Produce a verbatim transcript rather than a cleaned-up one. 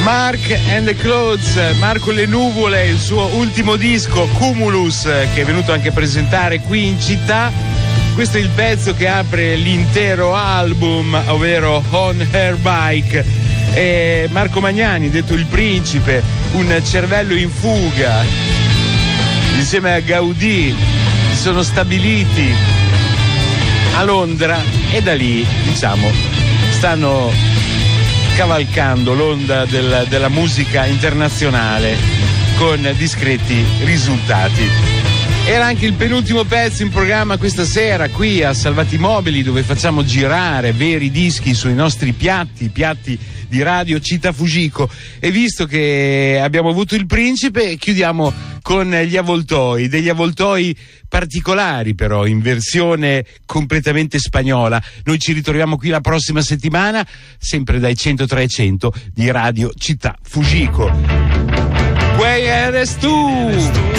Mark and the Clouds, Marco le nuvole, il suo ultimo disco Cumulus, che è venuto anche a presentare qui in città. Questo è il pezzo che apre l'intero album, ovvero On Her Bike. E Marco Magnani, detto il principe, un cervello in fuga, insieme a Gaudì si sono stabiliti a Londra e da lì, diciamo, stanno cavalcando l'onda del, della musica internazionale con discreti risultati. Era anche il penultimo pezzo in programma questa sera qui a Salvati Mobili, dove facciamo girare veri dischi sui nostri piatti, piatti di Radio Città Fujiko. E visto che abbiamo avuto il principe, chiudiamo con gli avvoltoi, degli avvoltoi particolari però, in versione completamente spagnola. Noi ci ritroviamo qui la prossima settimana, sempre dai centotré e cento di Radio Città Fujiko. Qui eres tu!